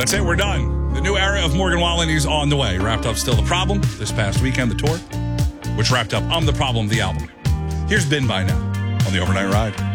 That's it. We're done. The new era of Morgan Wallen is on the way. Wrapped up Still the Problem this past weekend, the tour, which wrapped up I'm the Problem, the album. Here's Ben by now on the Overnight Ride.